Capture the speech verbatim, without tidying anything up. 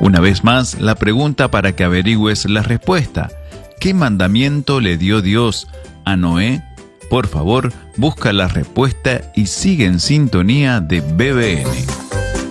Una vez más, la pregunta para que averigües la respuesta. ¿Qué mandamiento le dio Dios a Noé? Por favor, busca la respuesta y sigue en sintonía de B B N.